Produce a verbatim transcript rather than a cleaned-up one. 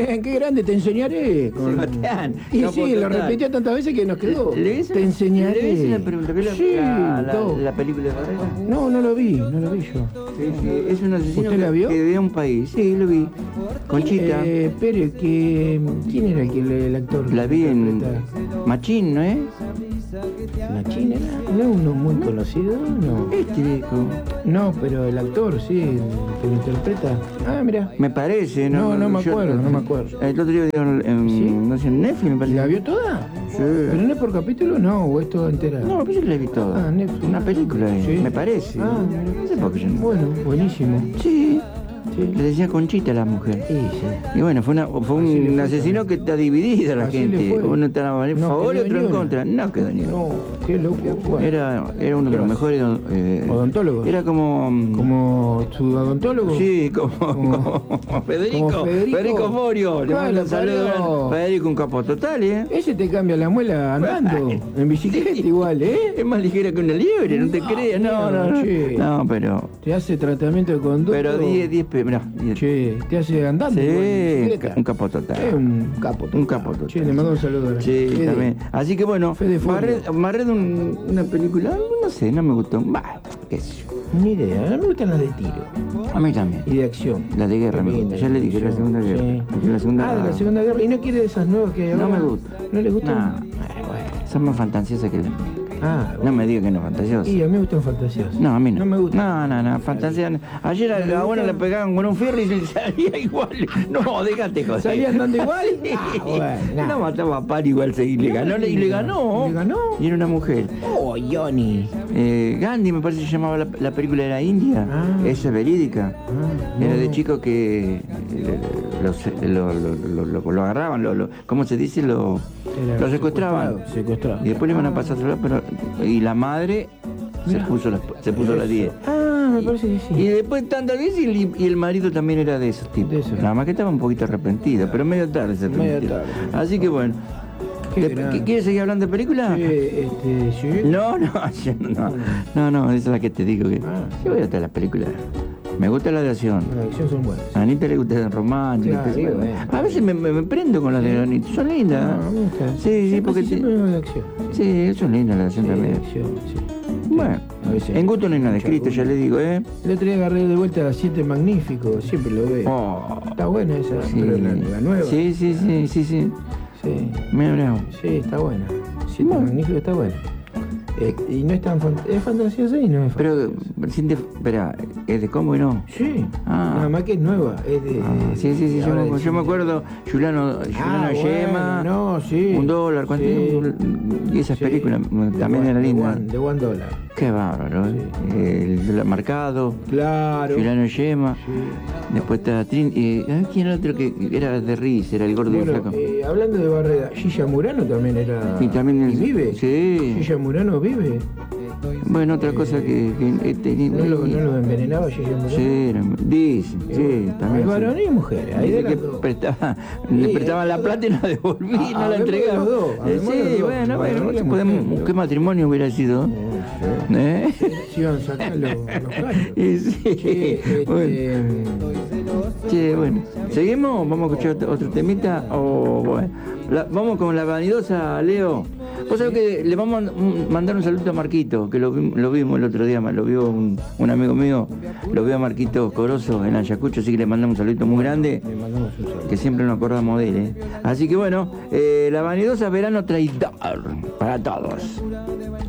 qué grande, te enseñaré. Con... Sebastián. Y no, sí, lo total. repitió tantas veces que nos quedó. ¿Le ves, te enseñaré. ¿Le ves la pregunta? ¿Ves la, sí, la, la, todo. la película de Barrera? No, no lo vi, no lo vi yo. Sí, sí, es un asesino ¿Usted que, la vio? que vivía en un país. Sí, lo vi. Conchita. Eh, pero que... ¿Quién era el, que, el actor? La vi en Machín, ¿no es? ¿Machín era? ¿No es uno muy conocido? No. Este viejo. No, pero el actor, sí, el que lo interpreta. Ah, mira. Me parece, ¿no? No, no me yo- acuerdo, no me acuerdo. El otro día vieron en, ¿Sí? no sé, en Netflix, me parece. ¿La vio toda? Sí. ¿Pero no es por capítulo? No, o es toda entera. No, pensé que la vi toda. Ah, Netflix. Una película, eh, Sí. me parece. Ah, mira. No sé por qué yo no. Bueno, buenísimo. Sí. Sí. Le decía Conchita a la mujer. Sí, sí. Y bueno, fue, una, fue Así le un fue asesino que está dividido a la Así le gente. fue. Uno está a No favor y quedó otro ni en una. contra. No quedó ni uno. No, qué loco. Bueno, Era, era uno de los mejores eh, ¿Odontólogos? Era como. mm, ¿como su odontólogo? Sí, como, Como- como Federico, como Federico. Federico Morio. Le Claro, mando un saludo. parió. Federico, un capo total, ¿eh? Ese te cambia la muela andando. En bicicleta igual, ¿eh? Es más ligera que una liebre, no te creas. No, no, no. che. No, pero. Te hace tratamiento de conducto. Pero diez, diez, mirá, diez. Che, te hace andando. igual en Sí, bicicleta. un capo total. Es un capo total. Un capo total. Che, le mando un saludo a la Sí, Fede. también. Así que bueno, Fede Folio. Barred, Barred un- una película, no sé, no me gustó. Bah, qué sé yo. Ni idea, a mí me gustan las de tiro A mí también. y de acción. La de guerra me gusta. Ya le dije, la Segunda Guerra. Sí. La Segunda Ah, de la Segunda Guerra. ¿Y no quiere de esas nuevas que hay No ahora? me gusta. ¿No le gustan? No. Ah, bueno. Son más fantasiosas que la. Ah, No me digas que no es fantasiosa. y a mí me gustan fantasiosos. No, a mí no. No me gusta. No, no, no, fantasía. no. Ayer a la buena le pegaban con un fierro y se salía igual. No, déjate joder. ¿Salía andando igual? Sí. Ah, bueno, nah. No mataba a par igual se- y le ganó y le ganó. ¿Le ganó? Y era una mujer. Oh, Johnny. Eh, Gandhi me parece que se llamaba la, la película de la India. Ah. Esa es verídica. Ah, Era no. de chicos que eh, los- lo, lo, lo, lo- lo agarraban, lo, lo- ¿cómo se dice? Lo, Era lo secuestraban. secuestrado, secuestrado. Y después le iban a pasar a otro lado, pero y la madre se Mirá. puso las se puso las diez. Ah, me parece que sí. Y después tantas veces y el, y el marido también era de esos tipos. De esos. Nada más que estaba un poquito arrepentido, pero medio tarde se Medio arrepintió. tarde. Así que bueno. Qué Después, grande. ¿qué- ¿Quieres seguir hablando de película? Sí, este, sí. No, no, yo no, no, no, esa es la que te digo que. Ah. Yo voy a estar las películas. Me gusta la de acción. La acción son buenas. A Anita le gusta el romántico. Claro, qué sé yo. bueno. A veces me, me- me prendo con las de Anita. Son lindas. Ah, me gusta. Sí, sí, porque Casi te- siempre veo de acción. Sí, son lindas las de acción Sí, de también. acción, sí. Bueno, A veces. en gusto no hay nada escrito, ya le digo, ¿eh? El otro día agarré de vuelta a Siete Magníficos, siempre lo veo. Oh, Está buena esa, sí. pero la, la nueva. Sí, sí, sí, sí, sí. Sí, Mira, bravo. sí, está buena. Siete Bueno. Magníficos está buena. Eh, y no es tan fan- es fantasiosa y no es Pero, fantasiosa. sin de- espera, ¿es de cómo y no? Sí, Ah. nada más que es nueva, es de... Ah, sí, sí, sí, yo, ahora me, de yo me cine. acuerdo, Juliano, Juliano Ah, Yema, bueno, no, sí. un dólar, ¿cuánto? Sí. Y esas Sí. películas mm, De también one- eran de lindas. one- De one dólar. Qué bárbaro, ¿eh? Sí. El, el marcado, Claro. Juliano Yema, Sí. después está Trin, eh, ¿sabes quién era otro que era de Riz? Era el gordo y Bueno, flaco. eh, hablando de Barreda, Gilla Murano también era... Y también el- vive. sí. Gilla Murano vive. Bueno, otra cosa que, que, eh, tenía- ¿No lo, no lo envenenaba Gilla Murano? Sí, era- dice, sí, Hay también. varones sí. y mujeres, ahí Dice de que las dos. prestaba, Sí, le prestaban la eso- plata y la devolví, Ah, no la habemos de entregaba. los dos, Eh, habemos de los sí, dos. bueno, Varón bueno, y se mujer, podemos- ¿no? qué matrimonio hubiera sido. No sé. ¿Eh? Si iban a sacar los, los cachos. Y sí, Che, este, bueno. Che, bueno, ¿seguimos? ¿Vamos a escuchar otro, otro temita? O bueno, la- vamos con la vanidosa, Leo. Vos sabés que le vamos a un- mandar un saludo a Marquito, que lo, vi- lo vimos el otro día, lo vio un, un amigo mío, lo vio a Marquito Corozo en Ayacucho, así que le mandamos un saludito muy grande, Le mandamos un saludo. que siempre nos acordamos de él. ¿eh? Así que bueno, eh, la vanidosa verano traidor para todos.